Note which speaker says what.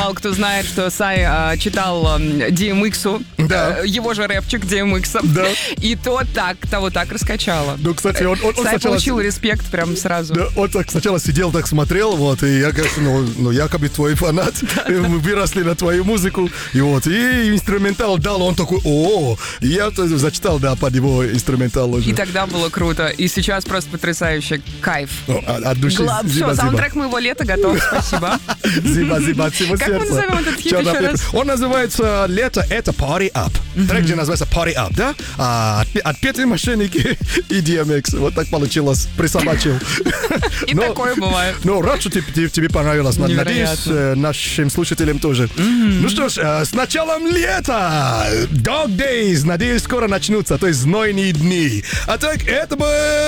Speaker 1: мало кто знает, что Сай читал DMX-у,
Speaker 2: Да.
Speaker 1: его же рэпчик DMX.
Speaker 2: Да.
Speaker 1: И того так раскачало.
Speaker 2: Ну, кстати, он
Speaker 1: Сай
Speaker 2: сначала...
Speaker 1: получил респект прям сразу.
Speaker 2: Да, он так сначала сидел, так смотрел, вот, и я, конечно, ну якобы твой фанат, и мы выросли на твою музыку, и вот, и инструментал дал, он такой, я зачитал, да, под его инструментал уже.
Speaker 1: И тогда было круто. И сейчас просто потрясающе. Кайф.
Speaker 2: От души,
Speaker 1: Все, саундтрек моего лета готов. Спасибо.
Speaker 2: Зиба, от всего
Speaker 1: Как мы
Speaker 2: сердца.
Speaker 1: назовем этот хит
Speaker 2: Черный
Speaker 1: еще
Speaker 2: пепел.
Speaker 1: раз?
Speaker 2: Он называется «Лето — это Party Up». Трек, где называется Party Up, да? Отпетые мошенники и DMX. Вот так получилось, присобачил.
Speaker 1: И такое бывает.
Speaker 2: Ну, рад, что тебе понравилось. Надеюсь, нашим слушателям тоже. Ну что ж, с началом лета! Dog Days, надеюсь, скоро начнутся, то есть знойные дни. А так, это был